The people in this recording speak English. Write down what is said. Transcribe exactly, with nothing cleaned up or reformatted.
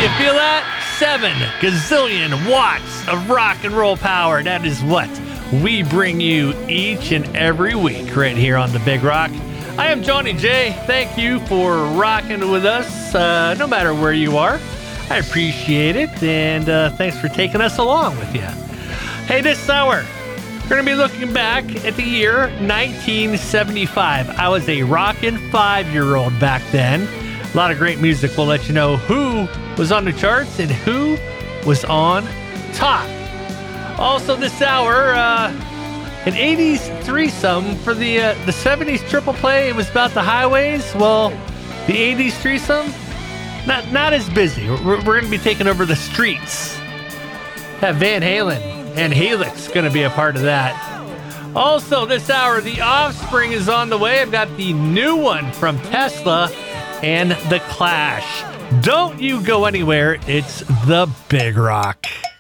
You feel that? Seven gazillion watts of rock and roll power. That is what we bring you each and every week right here on The Big Rock. I am Johnny J. Thank you for rocking with us, uh, no matter where you are. I appreciate it, and uh, thanks for taking us along with you. Hey, this hour, we're going to be looking back at the year nineteen seventy-five. I was a rockin' five-year-old back then. A lot of great music. We'll let you know who was on the charts and who was on top. Also this hour, uh, an eighties threesome for the uh, the seventies triple play. It was about the highways. Well, the eighties threesome, not not as busy. We're, we're going to be taking over the streets. Have Van Halen and Helix going to be a part of that. Also this hour, The Offspring is on the way. I've got the new one from Tesla and The Clash. Don't you go anywhere. It's The Big Rock.